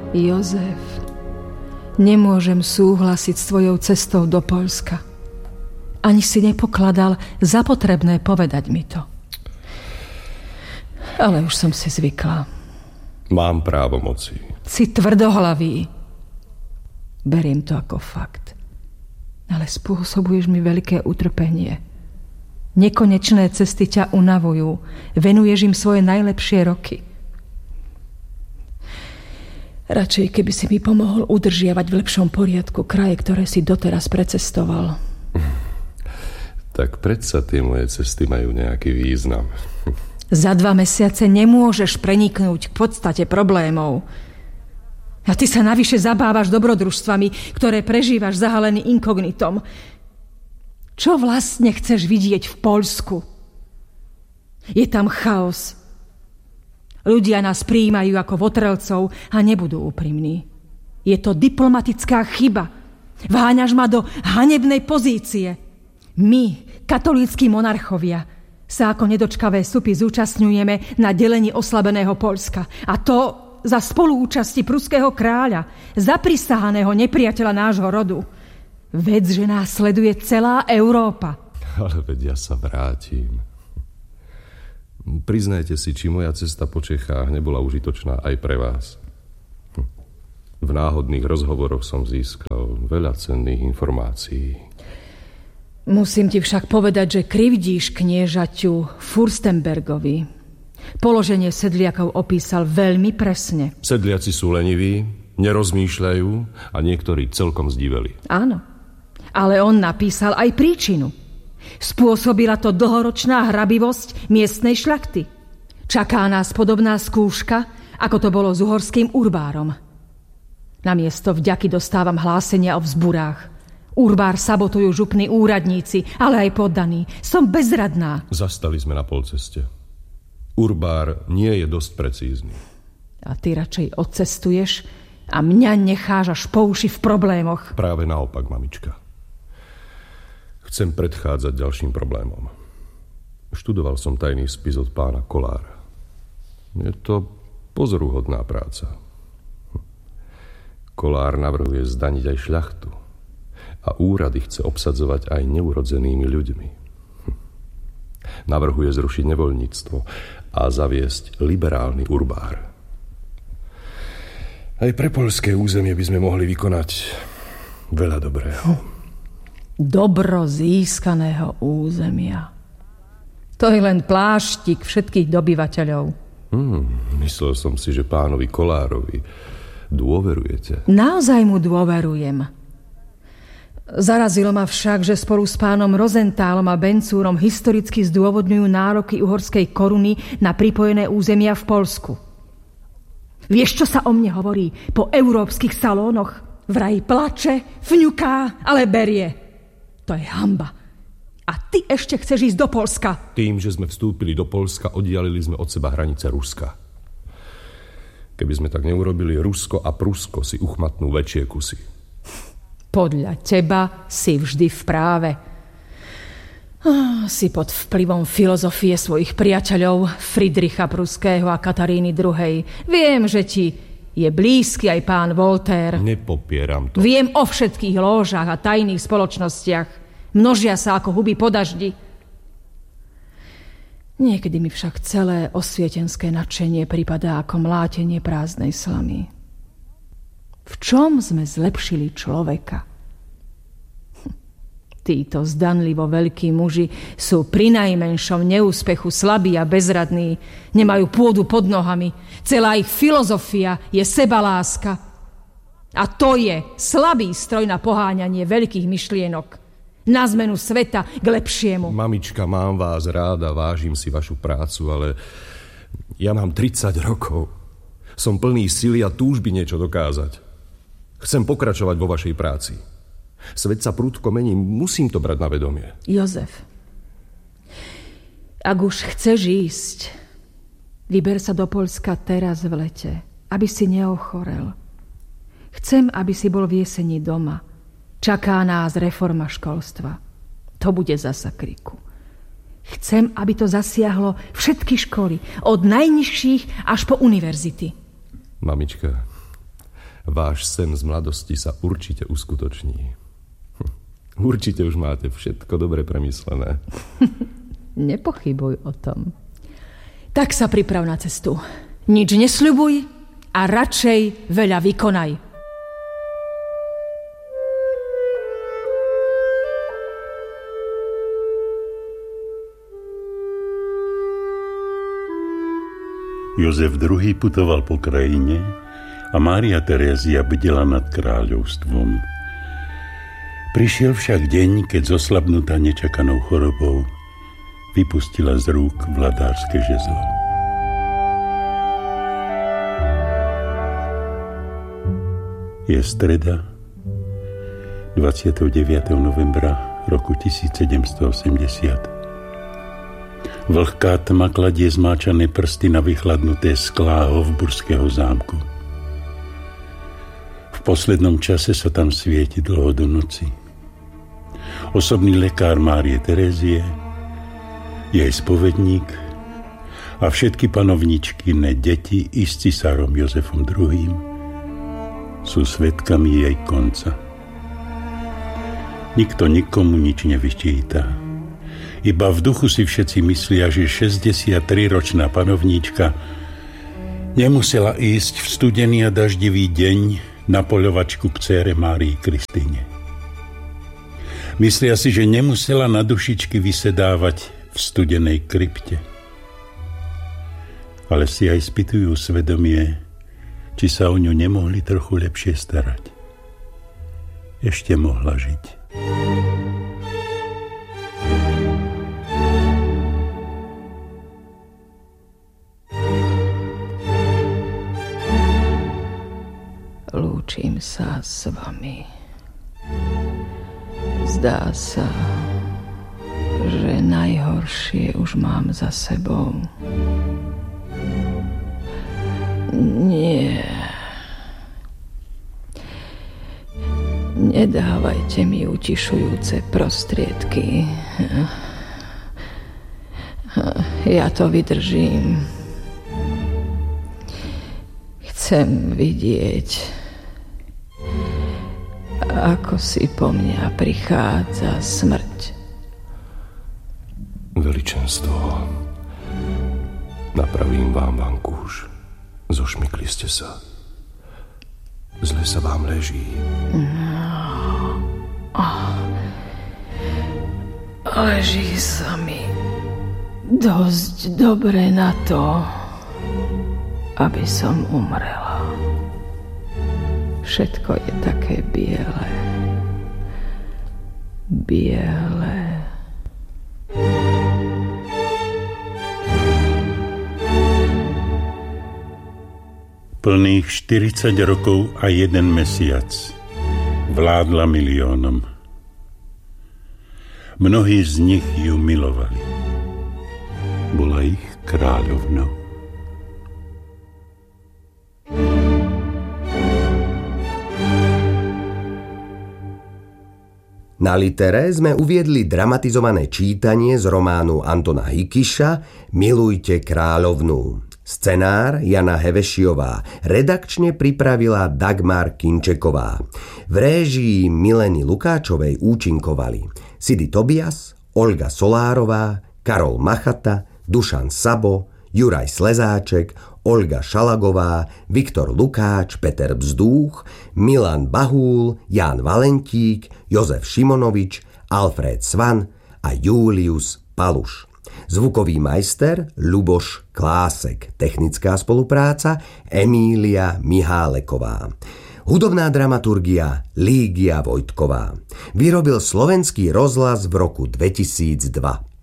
Jozef, nemôžem súhlasiť s tvojou cestou do Poľska. Ani si nepokladal za potrebné povedať mi to. Ale už som si zvykla. Mám právomoci. Si tvrdohlavý. Beriem to ako fakt. Ale spôsobuješ mi veľké utrpenie. Nekonečné cesty ťa unavujú. Venuješ im svoje najlepšie roky. Radšej, keby si mi pomohol udržiavať v lepšom poriadku kraje, ktoré si doteraz precestoval. Tak predsa tie moje cesty majú nejaký význam. Za 2 mesiace nemôžeš preniknúť k podstate problémov. A ty sa navyše zabávaš dobrodružstvami, ktoré prežívaš zahalený inkognitom. Čo vlastne chceš vidieť v Poľsku? Je tam chaos. Ľudia nás prijímajú ako votrelcov a nebudú úprimní. Je to diplomatická chyba. Vháňaš ma do hanebnej pozície. My, katolícki monarchovia, sa ako nedočkavé supy zúčastňujeme na delení oslabeného Poľska. A to za spoluúčasti pruského kráľa, zaprisahaného nepriateľa nášho rodu. Vedz, že nás sleduje celá Európa. Ale veď ja sa vrátim. Priznajte si, či moja cesta po Čechách nebola užitočná aj pre vás. V náhodných rozhovoroch som získal veľa cenných informácií. Musím ti však povedať, že krivdíš kniežaťu Furstenbergovi. Položenie sedliakov opísal veľmi presne. Sedliaci sú leniví, nerozmýšľajú a niektorí celkom zdiveli. Áno, ale on napísal aj príčinu. Spôsobila to dlhoročná hrabivosť miestnej šľachty. Čaká nás podobná skúška, ako to bolo s uhorským urbárom. Namiesto vďaky dostávam hlásenia o vzburách. Urbár sabotujú župní úradníci, ale aj poddaní. Som bezradná. Zastali sme na polceste. Urbár nie je dosť precízny. A ty radšej odcestuješ a mňa necháš až po uši v problémoch. Práve naopak, mamička. Chcem predchádzať ďalším problémom. Študoval som tajný spis od pána Kolára. Je to pozoruhodná práca. Kolár navrhuje zdaniť aj šľachtu. A úrady chce obsadzovať aj neurodzenými ľuďmi. Navrhuje zrušiť nevoľníctvo a zaviesť liberálny urbár. Aj pre poľské územie by sme mohli vykonať veľa dobrého. Dobro získaného územia. To je len pláštik všetkých dobyvateľov. Myslel som si, že pánovi Kolárovi dôverujete. Naozaj mu dôverujem. Zarazilo ma však, že spolu s pánom Rozentálom a Bencúrom historicky zdôvodňujú nároky uhorskej koruny na pripojené územia v Poľsku. Vieš, čo sa o mne hovorí po európskych salónoch? Vraj plače, fňuká, ale berie. To je hanba. A ty ešte chceš ísť do Poľska? Tým, že sme vstúpili do Poľska, oddialili sme od seba hranice Ruska. Keby sme tak neurobili, Rusko a Prusko si uchmatnú väčšie kusy. Podľa teba si vždy v práve. Si pod vplyvom filozofie svojich priateľov Friedricha Pruského a Kataríny II. Viem, že ti je blízky aj pán Voltaire. Nepopieram to. Viem o všetkých lóžach a tajných spoločnostiach. Množia sa ako huby po daždi. Niekedy mi však celé osvietenské nadšenie pripadá ako mlátenie prázdnej slamy. V čom sme zlepšili človeka? Títo zdanlivo veľkí muži sú prinajmenšom neúspechu slabí a bezradní, nemajú pôdu pod nohami. Celá ich filozofia je sebaláska. A to je slabý stroj na poháňanie veľkých myšlienok. Na zmenu sveta k lepšiemu. Mamička, mám vás ráda, vážim si vašu prácu, ale ja mám 30 rokov. Som plný sily a túžby niečo dokázať. Chcem pokračovať vo vašej práci. Svet sa prudko mení, musím to brať na vedomie. Jozef, ak už chceš ísť, vyber sa do Poľska teraz v lete, aby si neochorel. Chcem, aby si bol v jeseni doma. Čaká nás reforma školstva. To bude zasa kriku. Chcem, aby to zasiahlo všetky školy, od najnižších až po univerzity. Mamička, Váš sen z mladosti sa určite uskutoční. Určite už máte všetko dobre premyslené. Nepochybuj o tom. Tak sa priprav na cestu. Nič nesľubuj a radšej veľa vykonaj. Jozef II. Putoval po krajine a Mária Terézia bdela nad kráľovstvom. Prišiel však deň, keď zoslabnutá nečakanou chorobou vypustila z rúk vladárske žezlo. Je streda 29. novembra roku 1780. Vlhká tma kladie zmáčané prsty na vychladnuté sklá Hofburského zámku. V poslednom čase sa tam svieti dlho do noci. Osobný lekár Márie Terézie, jej spovedník a všetky panovničkyne deti i s cisárom Jozefom II. Sú svedkami jej konca. Nikto nikomu nič nevyčíta. Iba v duchu si všetci myslia, že 63-ročná panovníčka nemusela ísť v studený a daždivý deň na poľovačku k dcére Márii Kristýne. Myslia si, že nemusela na dušičky vysedávať v studenej krypte. Ale si aj spýtujú svedomie, či sa o ňu nemohli trochu lepšie starať. Ešte mohla žiť. Lúčim sa s vami. Zdá sa, že najhoršie už mám za sebou. Nie. Nedávajte mi utišujúce prostriedky. Ja to vydržím. Chcem vidieť, ako si po mňa prichádza smrť. Veličenstvo, napravím vám vankúš. Zošmykli ste sa. Zle sa vám leží. Leží sa mi dosť dobre na to, aby som umrela. Všetko je také biele. Biele. Plných 40 rokov a 1 mesiac vládla miliónom. Mnohí z nich ju milovali. Bola ich kráľovnou. Na Litere sme uviedli dramatizované čítanie z románu Antona Hikiša Milujte kráľovnú. Scenár Jana Hevešiová, redakčne pripravila Dagmar Kinčeková. V réžii Mileny Lukáčovej účinkovali Sidy Tobias, Olga Solárová, Karol Machata, Dušan Sabo, Juraj Slezáček, Olga Šalagová, Viktor Lukáč, Peter Bzdúch, Milan Bahúl, Ján Valentík, Jozef Šimonovič, Alfred Svan a Július Paluš. Zvukový majster Ľuboš Klásek. Technická spolupráca Emília Miháleková. Hudobná dramaturgia Lígia Vojtková. Vyrobil Slovenský rozhlas v roku 2002.